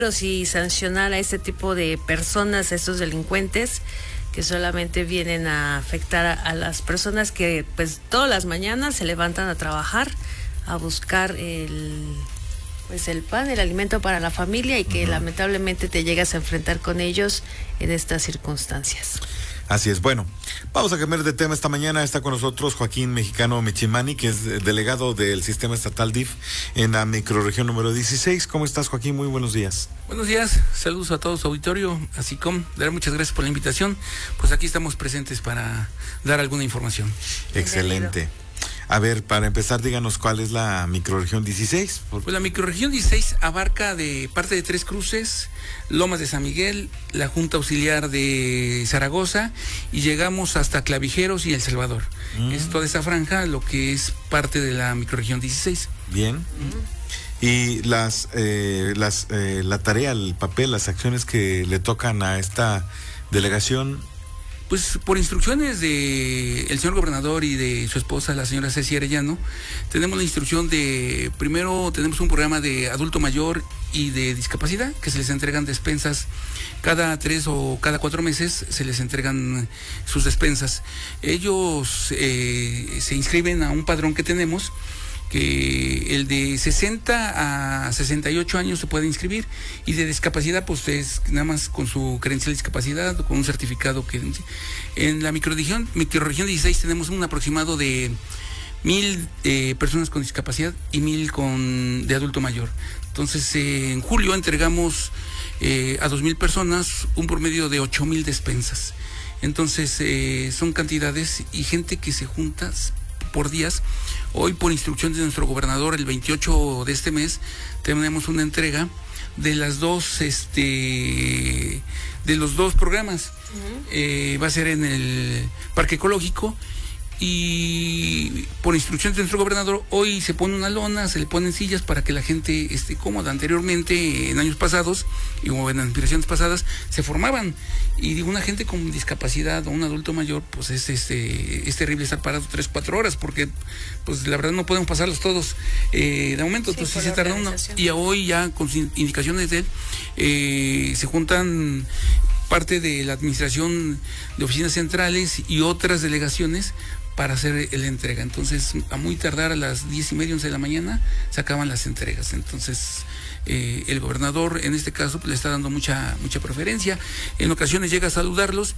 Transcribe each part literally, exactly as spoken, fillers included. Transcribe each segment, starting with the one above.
y sancionar a este tipo de personas, a estos delincuentes que solamente vienen a afectar a, a las personas que pues todas las mañanas se levantan a trabajar, a buscar el pues el pan, el alimento para la familia, y que uh-huh. lamentablemente te llegas a enfrentar con ellos en estas circunstancias. Así es. Bueno, vamos a cambiar de tema esta mañana. Está con nosotros Joaquín Mexicano Michimani, que es delegado del Sistema Estatal D I F en la microrregión número dieciséis. ¿Cómo estás, Joaquín? Muy buenos días. Buenos días, saludos a todo su auditorio, así como dar muchas gracias por la invitación. Pues aquí estamos presentes para dar alguna información. Excelente. A ver, para empezar, díganos cuál es la microrregión dieciséis. Pues la microrregión dieciséis abarca de parte de Tres Cruces, Lomas de San Miguel, la Junta Auxiliar de Zaragoza, y llegamos hasta Clavijeros y El Salvador. Mm. Es toda esa franja lo que es parte de la microrregión dieciséis. Bien. Mm. Y las, eh, las eh, la tarea, el papel, las acciones que le tocan a esta delegación. Pues por instrucciones de el señor gobernador y de su esposa, la señora Ceci Arellano, tenemos la instrucción de, primero tenemos un programa de adulto mayor y de discapacidad, que se les entregan despensas cada tres o cada cuatro meses, se les entregan sus despensas. Ellos eh, se inscriben a un padrón que tenemos, que el de sesenta a sesenta y ocho años se puede inscribir, y de discapacidad pues es nada más con su credencial de discapacidad o con un certificado que en la microrregión microrregión dieciséis tenemos un aproximado de mil eh, personas con discapacidad y mil con de adulto mayor. Entonces eh, en julio entregamos eh, a dos mil personas un promedio de ocho mil despensas. Entonces eh, son cantidades y gente que se junta por días. Hoy, por instrucción de nuestro gobernador, el veintiocho de este mes tenemos una entrega de las dos este de los dos programas. Uh-huh. eh, va a ser en el Parque Ecológico, y por instrucción de nuestro gobernador hoy se pone una lona, se le ponen sillas para que la gente esté cómoda. Anteriormente, en años pasados y o en aspiraciones pasadas, se formaban, y digo, una gente con discapacidad o un adulto mayor, pues es este es terrible estar parado tres, cuatro horas, porque pues la verdad no podemos pasarlos todos eh, de momento. Sí, entonces sí se tarda uno, y hoy ya con indicaciones de él eh, se juntan parte de la administración de oficinas centrales y otras delegaciones para hacer la entrega. Entonces, a muy tardar a las diez y media, once de la mañana, se acaban las entregas. Entonces, eh, el gobernador, en este caso, pues, le está dando mucha mucha preferencia. En ocasiones llega a saludarlos.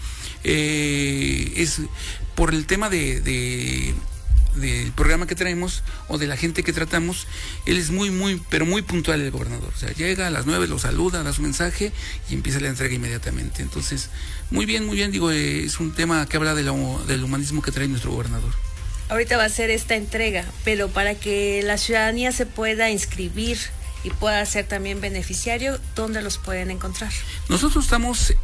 Eh, es por el tema de... de del programa que traemos o de la gente que tratamos. Él es muy, muy, pero muy puntual, el gobernador. O sea, llega a las nueve, lo saluda, da su mensaje y empieza la entrega inmediatamente. Entonces, muy bien, muy bien, digo, eh, es un tema que habla de lo, del humanismo que trae nuestro gobernador. Ahorita va a ser esta entrega, pero para que la ciudadanía se pueda inscribir y pueda ser también beneficiario, ¿dónde los pueden encontrar? Nosotros estamos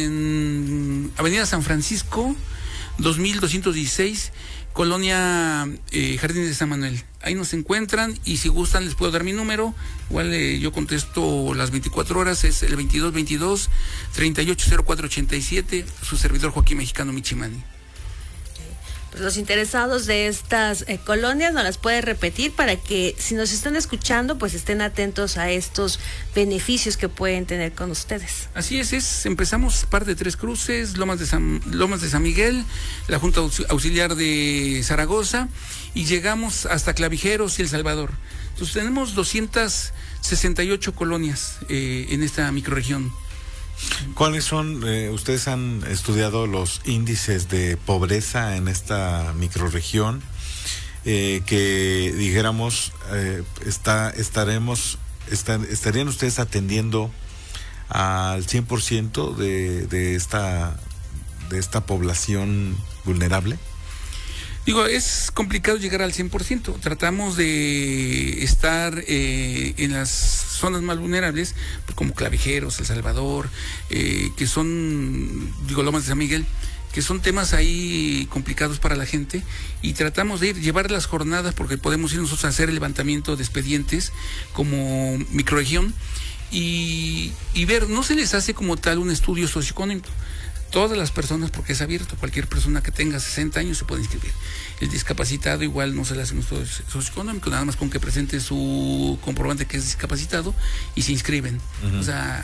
en Avenida San Francisco, dos mil doscientos dieciséis, Colonia eh, Jardines de San Manuel. Ahí nos encuentran, y si gustan les puedo dar mi número. Igual eh, yo contesto las veinticuatro horas, es el veintidós veintidós treinta y ocho cero cuatro ochenta y siete, su servidor Joaquín Mexicano Michimani. Pues los interesados de estas eh, colonias nos las puede repetir, para que si nos están escuchando pues estén atentos a estos beneficios que pueden tener con ustedes. Así es, es empezamos parte de Tres Cruces, Lomas de San, Lomas de San Miguel, la Junta Auxiliar de Zaragoza, y llegamos hasta Clavijeros y El Salvador. Entonces tenemos doscientas sesenta y ocho colonias eh, en esta microrregión. ¿Cuáles son, eh, ustedes han estudiado los índices de pobreza en esta microrregión, eh, que dijéramos, eh, está, estaremos, estar, estarían ustedes atendiendo al cien por ciento de, de esta, de esta población vulnerable? Digo, es complicado llegar al cien por ciento. Tratamos de estar eh, en las zonas más vulnerables, pues, como Clavijeros, El Salvador, eh, que son, digo, Lomas de San Miguel, que son temas ahí complicados para la gente, y tratamos de ir, llevar las jornadas, porque podemos ir nosotros a hacer el levantamiento de expedientes como microrregión, y, y ver, no se les hace como tal un estudio socioeconómico. todas las personas, porque es abierto, cualquier persona que tenga sesenta años se puede inscribir. El discapacitado igual no se le hace un estudio socioeconómico, nada más con que presente su comprobante que es discapacitado y se inscriben. Uh-huh. O sea,